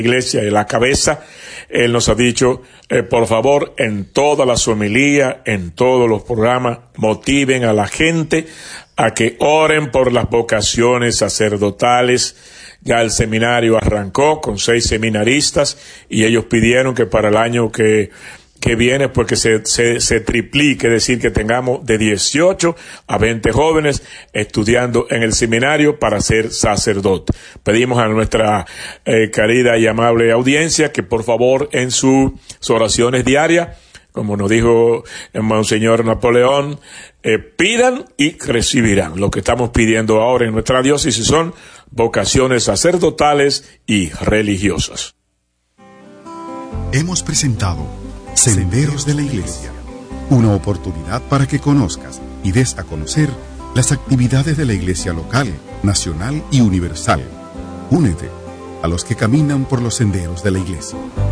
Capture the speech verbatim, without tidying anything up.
iglesia y la cabeza. Él nos ha dicho, eh, por favor, en toda la homilía, en todos los programas, motiven a la gente a que oren por las vocaciones sacerdotales. Ya el seminario arrancó con seis seminaristas y ellos pidieron que para el año que que viene, pues que se, se, se triplique, es decir, que tengamos de dieciocho a veinte jóvenes estudiando en el seminario para ser sacerdote. Pedimos a nuestra eh, querida y amable audiencia que por favor en sus oraciones diarias, como nos dijo el Monseñor Napoleón, eh, pidan y recibirán. Lo que estamos pidiendo ahora en nuestra diócesis son vocaciones sacerdotales y religiosas. Hemos presentado Senderos de la Iglesia, una oportunidad para que conozcas y des a conocer las actividades de la Iglesia local, nacional y universal. Únete a los que caminan por los senderos de la Iglesia.